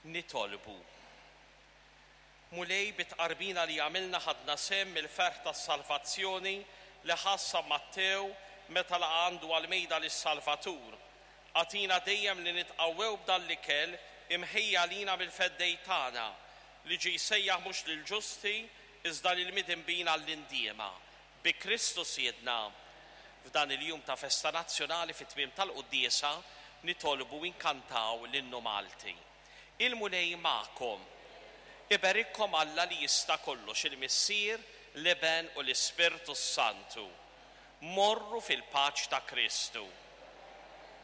nitolbu. Mulej bitqarbina li għamilna ħadna sem il-ferħ tas-salvazzjoni li ħassa Mattew meta għandu għal-mejda lis-Salvatur. Għatina dejjem li nitqawwew b'dan l-ikel imħejja lina mill-feddej tagħna li ġi sejjaħ mhux lill-ġusti iżda lil midinbina l-indiema. Bi Kristus jedna f'dan il-jum ta' festa nazzjonali fit-tmiem tal-Quddiesa nitolbu inkantaw l-innu Malti. Il-mulej magħkom. Iberikkom Alla li jista' kollox il-Missier, l-Iben u l-Ispirtu Santu. Morru fil-paċ ta' Kristu.